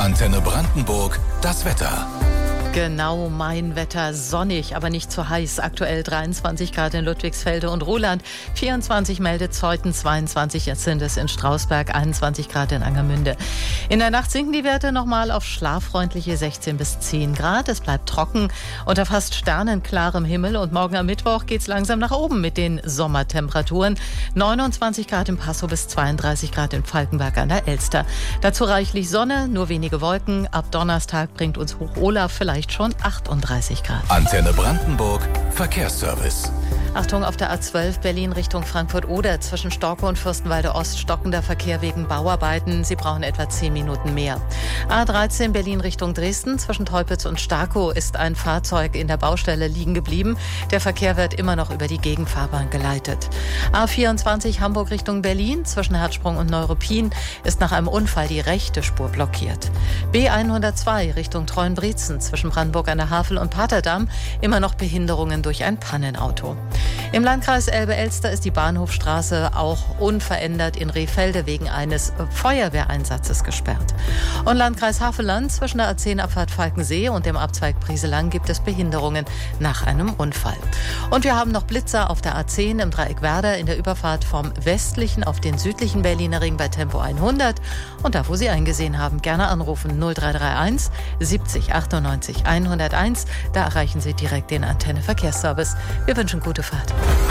Antenne Brandenburg, das Wetter. Genau, mein Wetter, sonnig, aber nicht zu heiß. Aktuell 23 Grad in Ludwigsfelde und Ruhland, 24 meldet Zeuthen, 22 sind es in Strausberg, 21 Grad in Angermünde. In der Nacht sinken die Werte nochmal auf schlaffreundliche 16 bis 10 Grad. Es bleibt trocken unter fast sternenklarem Himmel und morgen am Mittwoch geht es langsam nach oben mit den Sommertemperaturen. 29 Grad in Passow bis 32 Grad in Falkenberg an der Elster. Dazu reichlich Sonne, nur wenige Wolken. Ab Donnerstag bringt uns Hoch-Olaf vielleicht schon 38 Grad. Antenne Brandenburg, Verkehrsservice. Achtung, auf der A12 Berlin Richtung Frankfurt-Oder zwischen Storkow und Fürstenwalde Ost stockender Verkehr wegen Bauarbeiten. Sie brauchen etwa 10 Minuten mehr. A13 Berlin Richtung Dresden zwischen Teupitz und Starkow ist ein Fahrzeug in der Baustelle liegen geblieben. Der Verkehr wird immer noch über die Gegenfahrbahn geleitet. A24 Hamburg Richtung Berlin zwischen Herzsprung und Neuruppin ist nach einem Unfall die rechte Spur blockiert. B102 Richtung Treuenbrietzen zwischen Brandenburg an der Havel und Paterdamm immer noch Behinderungen durch ein Pannenauto. Im Landkreis Elbe-Elster ist die Bahnhofstraße auch unverändert in Rehfelde wegen eines Feuerwehreinsatzes gesperrt. Und Landkreis Havelland zwischen der A10-Abfahrt Falkensee und dem Abzweig Brieselang gibt es Behinderungen nach einem Unfall. Und wir haben noch Blitzer auf der A10 im Dreieck Werder in der Überfahrt vom westlichen auf den südlichen Berliner Ring bei Tempo 100. Und da, wo Sie eingesehen haben, gerne anrufen 0331 70 98 101. Da erreichen Sie direkt den Antenne Verkehrsservice. Wir wünschen gute Fahrt.